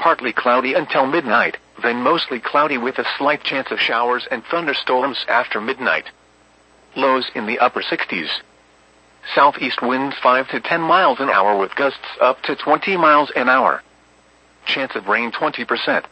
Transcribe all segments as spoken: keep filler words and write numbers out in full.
partly cloudy until midnight, then mostly cloudy with a slight chance of showers and thunderstorms after midnight. Lows in the upper sixties. Southeast winds five to ten miles an hour with gusts up to twenty miles an hour. Chance of rain twenty percent.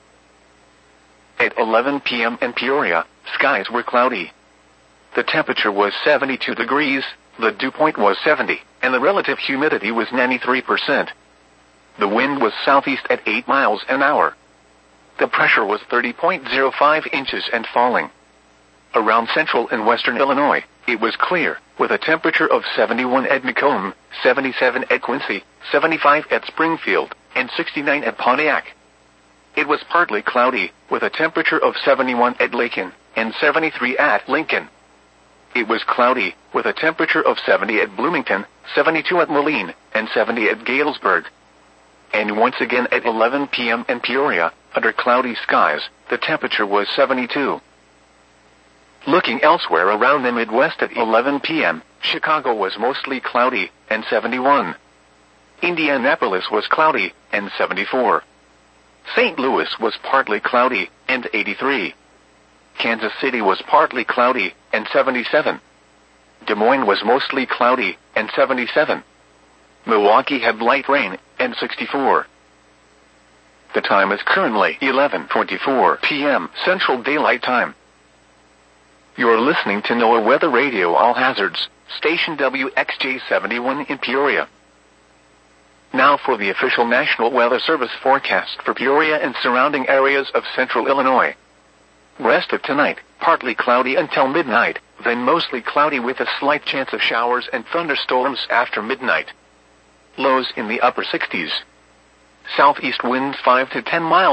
At eleven p m in Peoria, skies were cloudy. The temperature was seventy-two degrees, the dew point was seventy, and the relative humidity was ninety-three percent. The wind was southeast at eight miles an hour. The pressure was thirty point zero five inches and falling. Around central and western Illinois, it was clear, with a temperature of seventy-one at Macomb, seventy-seven at Quincy, seventy-five at Springfield, and sixty-nine at Pontiac. It was partly cloudy, with a temperature of seventy-one at Lincoln, and seventy-three at Lincoln. It was cloudy, with a temperature of seventy at Bloomington, seventy-two at Moline, and seventy at Galesburg. And once again at eleven p m in Peoria, under cloudy skies, the temperature was seventy-two. Looking elsewhere around the Midwest at eleven p m, Chicago was mostly cloudy, and seventy-one. Indianapolis was cloudy, and seventy-four. Saint Louis was partly cloudy, and eighty-three. Kansas City was partly cloudy, and seventy-seven. Des Moines was mostly cloudy, and seventy-seven. Milwaukee had light rain, and sixty-four. The time is currently eleven twenty-four p m Central Daylight Time. You're listening to NOAA Weather Radio All Hazards, station W X J seventy-one in Peoria. Now for the official National Weather Service forecast for Peoria and surrounding areas of central Illinois. Rest of tonight, partly cloudy until midnight, then mostly cloudy with a slight chance of showers and thunderstorms after midnight. Lows in the upper sixties. Southeast winds five to ten miles